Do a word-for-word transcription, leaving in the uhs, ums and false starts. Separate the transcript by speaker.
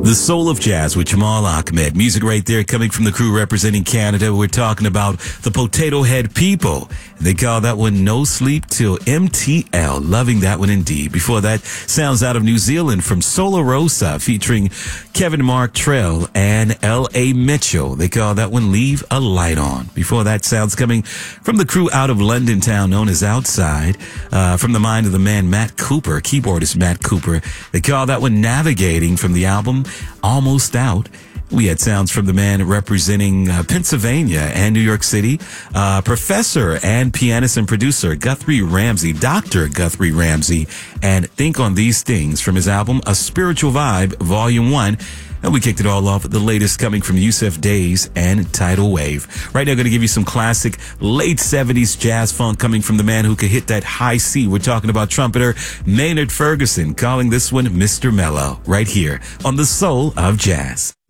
Speaker 1: The Soul of Jazz with Jamal Ahmed. Music right there coming from the crew representing Canada. We're talking about the Potato Head People. They call that one No Sleep Till M T L. Loving that one indeed. Before that, sounds out of New Zealand from Solar Rosa featuring Kevin Mark Trell and L A Mitchell. They call that one Leave a Light On. Before that, sounds coming from the crew out of London town known as Outside. Uh, from the mind of the man Matt Cooper, keyboardist Matt Cooper. They call that one Navigating from the album Almost Out. We had sounds from the man representing uh, Pennsylvania and New York City, uh, professor and pianist and producer Guthrie Ramsey, Doctor Guthrie Ramsey, and Think on These Things from his album A Spiritual Vibe, Volume one. And we kicked it all off with the latest coming from Yusef Days and Tidal Wave. Right now, going to give you some classic late seventies jazz funk coming from the man who could hit that high C. We're talking about trumpeter Maynard Ferguson, calling this one Mister Mellow, right here on The Soul of Jazz.